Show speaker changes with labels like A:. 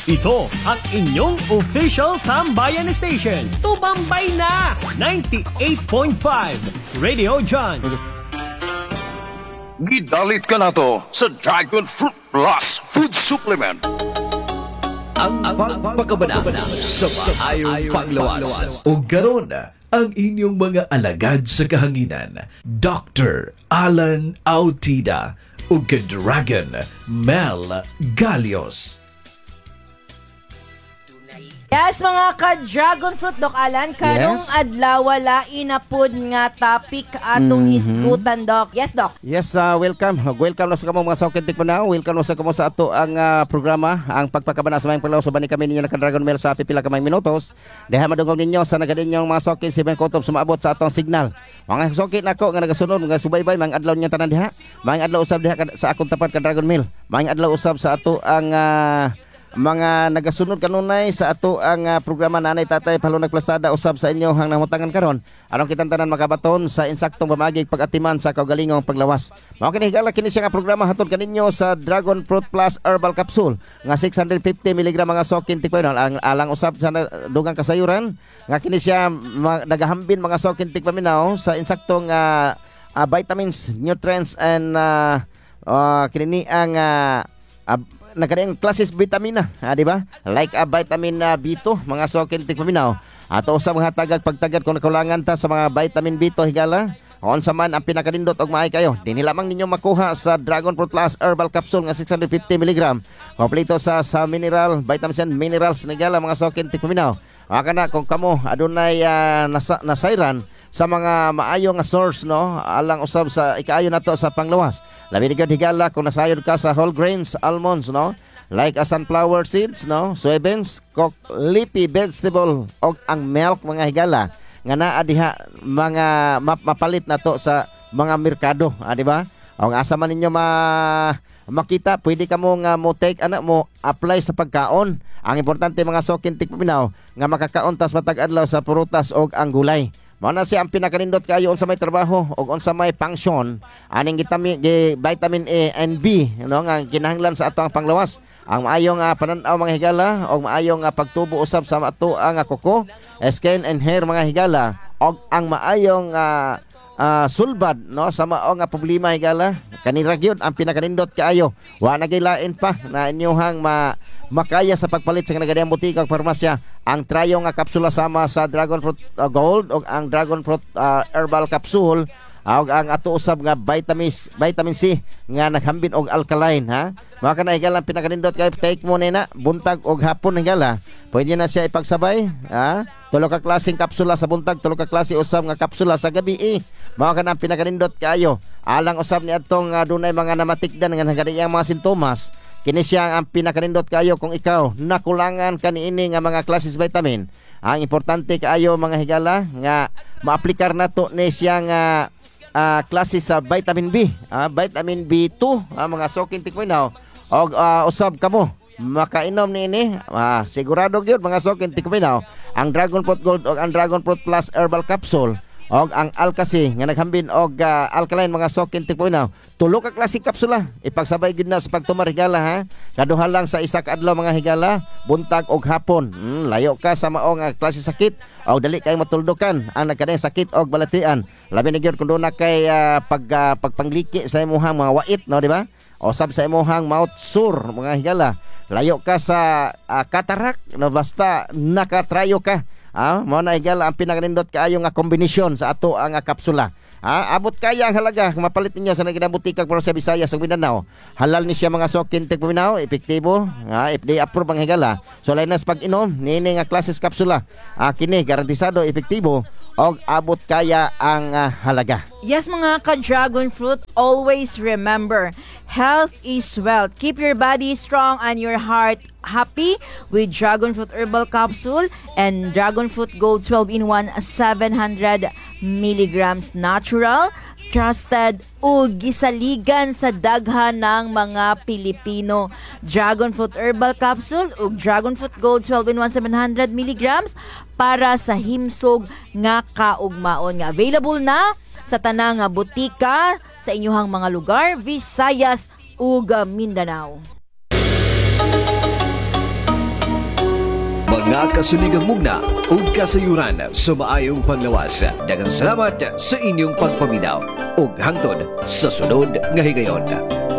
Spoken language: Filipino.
A: Ito ang inyong official Tambayan Station. Tumambay na! 98.5 Radio John.
B: Gidalit ka na to sa Dragon Fruit Plus Food Supplement.
C: Ang pagpakabana sa maayong panglawas. O garon ang inyong mga alagad sa kahanginan. Dr. Alan Autida o Dragon Mel Galios.
D: Yes, mga ka-Dragon Fruit, Doc Alan, karong adlaw wala inapod nga topic atong hisgutan, Doc. Yes, Doc.
E: Yes, welcome. Welcome na sa kamo mga saukintik mo na. Welcome na sa kamo sa ato ang programa, ang pagpakabana sa mayang paglaw. So, bani kami ninyo naka-Dragon Mail sa pipila kamay minutos. Deha madungog ninyo sa nagadinyong mga saukin, 7 kutob sumaabot sa atong signal. Mga saukin nako nga nagasunod, mga subaybay, mga adlaw niya tanan diha. Mga adlaw usab diha sa akong tapat ka-Dragon Mail. Mga adlaw usab sa ato ang mga nagasunod kanunay sa ato ang programa Nanay Tatay Palunag Plastada usab sa inyo hang namutangan karon aron kitang tanan makabaton sa insaktong pamagig pag-atiman sa kaugalingong paglawas. Mao kini higala kini siya nga programa hatod kaninyo sa Dragon Fruit Plus Herbal Capsule nga 650 mg mga sokin tikpanon alang usab sa dugang kasayuran nga kini siya nagahambin mga sokin tikpaminaw sa insaktong vitamins, nutrients and kini ang nagkadaang klases vitamina, di ba? Like vitamin B2, mga sokin tikpaminaw. Ato usab mga tagag pagtagad kung nakulangan ta sa mga vitamin B2 higala. On sa man ang pinakadindot og maay kayo. Dinhi lamang ninyo makuha sa Dragon Fruit Plus Herbal Capsule nga 650 mg. Kompleto sa mineral, vitamins and minerals higala mga sokin tikpaminaw. Aka na kung kamo adunay nasayran sa mga maayong source no alang usab sa ikaayo nato sa panglawas. Labi ni higala kung nasayod ka sa whole grains almonds no like sunflower seeds no soybeans, leafy vegetable o ang milk mga higala nga naa diha mga mapalit nato sa mga merkado di ba? O asa man ninyo makita pwede ka mo nga mo take mo apply sa pagkaon. Ang importante mga sokin tikpaminaw nga makakaon tas matag adlaw sa prutas og ang gulay. Mao na siya ang pinakanindot kayo unsa may trabaho o unsa may function aning vitamin A and B no nga kinahanglan sa atong panglawas. Ang maayong pananaw mga higala o maayong pagtubo usab sa ato ang kuko, skin and hair mga higala o ang maayong sulbad no sa mao nga problema higala kanira gyud ang pinakanindot kaayo. Wa na gilain pa na inyohang makaya sa pagpalit sa nagadayang butika o farmasya ang trayo nga kapsula sama sa Dragon Fruit Gold o ang Dragon Fruit Herbal Capsule o ang ato usab nga vitamin C nga naghambin og alkaline ha. Maka na higala pinakanindot kay take mo na buntag og hapon higala. Pwede na siya ipagsabay ha. Tulo ka klaseng kapsula sa buntag, tulo ka klase usab nga kapsula sa gabi Maka na pinakanindot kayo. Alang usab ni atong dunay mga namatikdan nga nagadayang mga sintomas. Kini siya ang pinakanindot kayo kung ikaw nakulangan kaniini nga mga klases vitamin. Ang importante kaayo mga higala nga maaplikar nato ni siya nga klase sa vitamin B, vitamin B2, mga sokin tikminaw. Og usab kamo makainom niini, sigurado gyud mga sokin tikminaw ang Dragon Fruit Gold o ang Dragon Fruit Plus Herbal Capsule. Og ang Alkasi nga naghambin og alkaline mga sokin tikpuinaw. Tulo ka klaseng kapsula ipagsabay gid na sa pagtumar higala ha. Kaduha lang sa isa ka adlaw mga higala, buntag og hapon. Layo ka sa maong klase sakit og dali kay matuldukan ang nagkadayang sakit og balatian. Labi na gyud kun na kay pagpangliki sa imong mga wait no di ba? O sab sa imong mouth sore mga higala. Layo ka sa cataract no basta nakatrayo ka. Mao na higala ang pinakanindot kaayo nga kombinasyon sa ato ang kapsula. Abot kaya ang halaga kung mapalit ninyo sa naging butika para sa Visayas ug Mindanao. Halal ni siya mga sokin tikpaminaw, epektibo, FDA approved ang higala. So lainas pag inom nini nga klases kapsula. Kini garantisado epektibo og abot kaya ang halaga.
D: Yes, mga ka-Dragon Fruit, always remember, health is wealth. Keep your body strong and your heart happy with Dragon Fruit Herbal Capsule and Dragon Fruit Gold 12-in-1 700 milligrams natural, trusted ug gisaligan sa daghan ng mga Pilipino. Dragon Fruit Herbal Capsule ug Dragon Fruit Gold 12-in-1 700 milligrams para sa himsog nga kaugmaon nga available na sa tanang butika sa inyong mga lugar, Visayas ug Mindanao.
C: Mga kasuligang mugna ug kasayuran sa maayong panglawas. Daghang salamat sa inyong pagpaminaw ug hangtod sa sunod nga higayon.